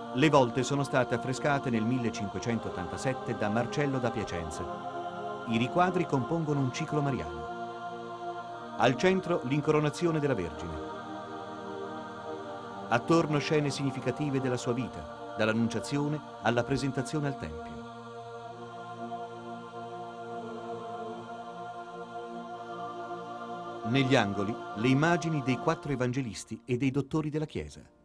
Le volte sono state affrescate nel 1587 da Marcello da Piacenza. I riquadri compongono un ciclo mariano. Al centro l'incoronazione della Vergine. Attorno scene significative della sua vita, dall'Annunciazione alla presentazione al Tempio. Negli angoli le immagini dei 4 evangelisti e dei dottori della Chiesa.